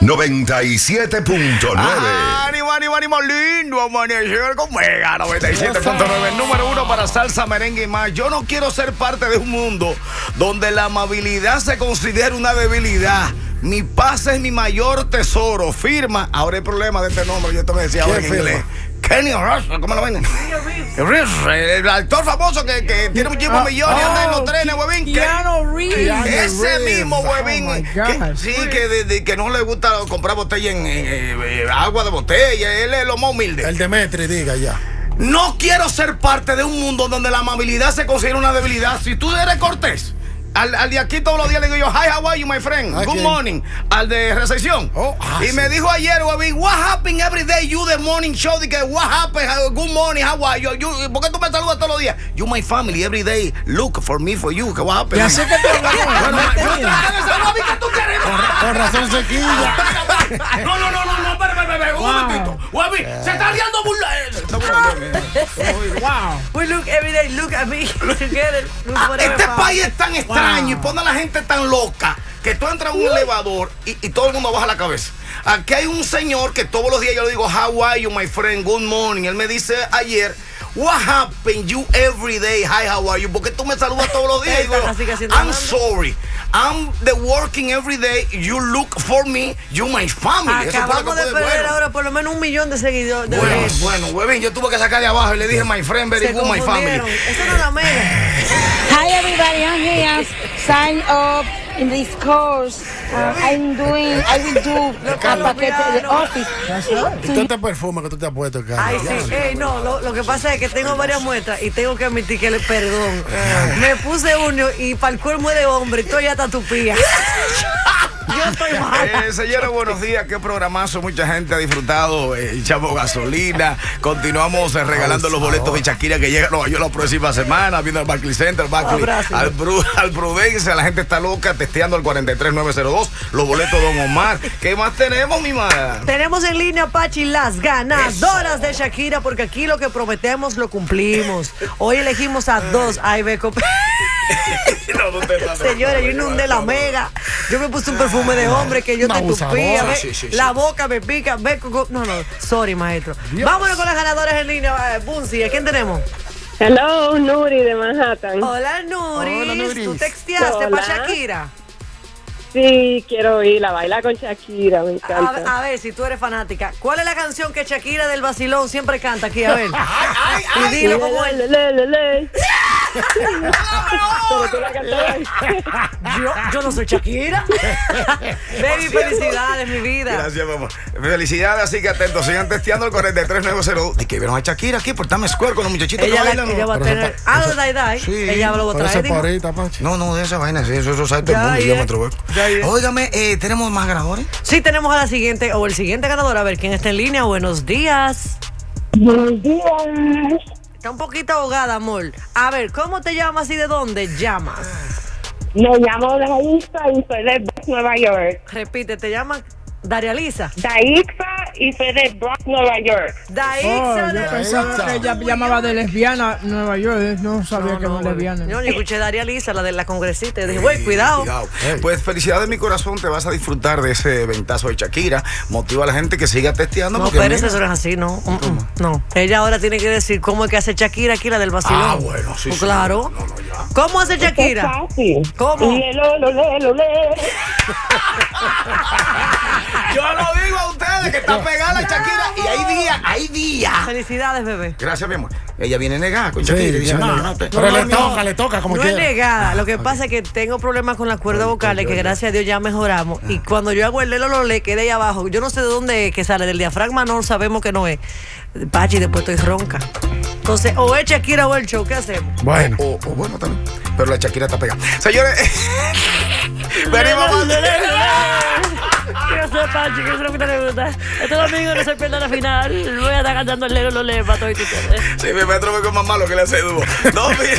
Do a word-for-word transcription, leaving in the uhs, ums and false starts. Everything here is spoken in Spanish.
noventa y siete punto nueve. Ánimo, ánimo, ánimo, lindo amanecer con Mega noventa y siete punto nueve, número uno para salsa, merengue y más. Yo no quiero ser parte de un mundo donde la amabilidad se considera una debilidad. Mi paz es mi mayor tesoro. Firma. Ahora hay problema de este nombre. Yo te me decía ahora en inglés. Kenny Russell, ¿cómo lo ven? El actor famoso que, que tiene muchísimos millones, anda en los trenes, huevín. Keanu Reeves. Ese mismo, huevín. Oh que, sí, que, de, de, que no le gusta comprar botella en, en, en, en agua de botella. Él es lo más humilde. El Demetri, diga ya. No quiero ser parte de un mundo donde la amabilidad se considera una debilidad. Si tú eres cortés, Al, al de aquí todos los días le digo yo, hi, how are you, my friend? Good Okay. morning. Al de recepción. Oh, ah, y sí. me dijo ayer, Webby, what happened every day you the morning show? Dije, what happened? Good morning, how are you? you ¿Por qué tú me saludas todos los días? You my family every day. Look for me, for you. ¿Qué what happened? Y así que te Bueno, yo te hago esa Webby que tú quieres. Con razón sequilla. No, no, no, no, no, espera, espera, espera, un Wow. momentito. Webby, se está riendo burla. eh, se está burlando de mí. Wow. We look every day, look at me together. Look Ah, whatever este found. país es tan extraño Wow. y pone a la gente tan loca que tú entras a un elevador y, y todo el mundo baja la cabeza. Aquí hay un señor que todos los días yo le digo, how are you, my friend? Good morning. Él me dice ayer, what happened you every day? Hi, how are you? Porque tú me saludas todos los días. Y digo, Así que haciendo I'm nada. sorry. I'm the working every day. You look for me. You my family. Eso fue lo Acabamos que de pude- perder bueno. ahora por lo menos un millón de seguidores. De Bueno, de- bueno, huevín, yo tuve que sacar de abajo y le dije, my friend, very Se good, my family. confundieron. Eso no es la mega. Hi everybody, I'm here. Sign up in this course. Uh, I'm doing, I will do a paquete de office. ¿Y todo este perfume que tú te has puesto, Carlos? Ay, sí. Ey, no, lo, lo que pasa es que tengo varias muestras y tengo que admitir que le perdón. Me puse uno y para el cuerpo de hombre, estoy hasta tupía. Yo estoy mal. Eh, señores, buenos días. Qué programazo. Mucha gente ha disfrutado. Eh, echamos gasolina. Continuamos eh, regalando los boletos de Shakira que llega a Nueva York la próxima semana. Viendo al Barclays Center, Barclays, Abrazo. al, Bru, al Prudence. La gente está loca testeando al cuarenta y tres nueve cero dos. Los boletos de Don Omar. ¿Qué más tenemos, mi madre? Tenemos en línea, Pachi, las ganadoras de Shakira, porque aquí lo que prometemos lo cumplimos. Hoy elegimos a dos. Ay, Beco. No, no te estás- Señores, yo inundé la mega. Yo me puse un perfume de hombre que yo Una te tupía. abusadora. ve, Sí, sí, sí. La boca me pica. Beco, co- no, no. Sorry, maestro. Vámonos con las ganadoras en línea. eh, Bunsi, ¿a quién tenemos? Hello, Nuri de Manhattan. Hola, Nuris. Hola, Nuris. ¿Tú texteaste Hola. para Shakira? Sí, quiero ir a bailar con Shakira, me encanta. A, a ver, si tú eres fanática, ¿cuál es la canción que Shakira del vacilón siempre canta aquí? A ver. Y dilo como él. Le, le, le, le. Pero tú la cantas. Yo, yo no soy Shakira. Baby, felicidades, mi vida. Gracias, mamá. Felicidades, así que atentos. Sigan testeando el cuarenta y tres nueve cero dos. ¿De que vieron a Shakira aquí por Times Square con los muchachitos Ella, que la, bailan? ella va a Pero tener. eso- Ah, lo de Dai Dai. Sí, Ella lo va a Pero traer. ese dijo. porita, Pachi. No, no, de esa vaina, sí, eso, eso sabe todo el Ya, mundo. ya. Yo me atrevo. Ya, ya. Óigame, eh, ¿tenemos más ganadores? Sí, tenemos a la siguiente, o el siguiente ganador. A ver, ¿quién está en línea? Buenos días. Buenos días. Está un poquito ahogada, amor. A ver, ¿cómo te llamas y de dónde llamas? Me llamo Daixa y soy de Bronx, Nueva York. Repite, ¿te llamas Daria Lisa? Daixa y soy de Bronx, Nueva York. Oh, Daixa yo de pensaba que ella llamaba de lesbiana Nueva York. No sabía No, que no, era lesbiana. Yo ni escuché Daria Lisa, la de la congresista. Y dije, güey, cuidado. Pues felicidades, mi corazón. Te vas a disfrutar de ese ventazo de Shakira. Motiva a la gente que siga testeando. No, porque pero mira- eso no es así, no. Mm, mm, no. Ella ahora tiene que decir cómo es que hace Shakira aquí, la del vacilón. Ah, bueno, sí, Pues sí. claro. No, no, ya. ¿Cómo hace Shakira? Fácil. ¿Cómo? Le, lo, lo, le, lo, le. Yo lo digo a ustedes que está pegada la Shakira. Y hay días, hay días. Felicidades, bebé. Gracias, mi amor. Ella viene negada con Sí, Shakira. y dice, ya. no, no, te- Pero no, le no, toca, le toca como No es quiera. negada. Lo que pasa es que tengo problemas con las cuerdas vocales que gracias a Dios ya mejoramos. Y cuando yo hago el lelo lo le queda ahí abajo. Yo no sé de dónde es que sale. Del diafragma no sabemos que no es. Pachi, después estoy ronca. Entonces, o es Shakira o el show. ¿Qué hacemos? Bueno. O, o bueno también. Pero la Shakira está pegada. Señores, venimos más Que no sé, Pachi, que eso es lo que te le gusta. Este domingo no se pierda la final. Voy a estar cantando el lero, lo le para todo y tú. Sí, mi metro me con más malo que le hace dúo. Dos